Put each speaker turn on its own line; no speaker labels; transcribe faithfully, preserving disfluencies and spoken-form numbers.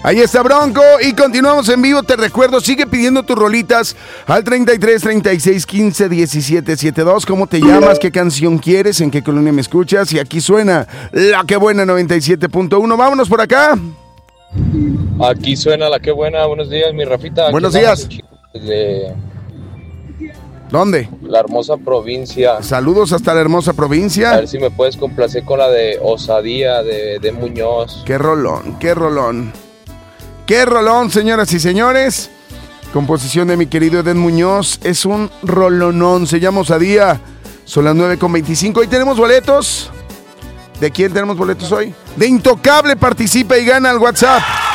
Ahí está Bronco y continuamos en vivo. Te recuerdo, sigue pidiendo tus rolitas al treinta y tres, treinta y seis, quince, diecisiete, setenta y dos. ¿Cómo te llamas? ¿Qué canción quieres? ¿En qué colonia me escuchas? Y aquí suena La Que Buena noventa y siete punto uno. Vámonos por acá.
Aquí suena La Que Buena. Buenos días, mi Rafita. Aquí
Buenos días.
De
¿Dónde?
la hermosa provincia.
Saludos hasta la hermosa provincia.
A ver si me puedes complacer con la de Osadía de, de Muñoz.
Qué rolón, qué rolón. Qué rolón, señoras y señores. Composición de mi querido Eden Muñoz. Es un rolonón. Se llama Osadía. Son las nueve con veinticinco. Hoy tenemos boletos. ¿De quién tenemos boletos hoy? De Intocable. Participa y gana al WhatsApp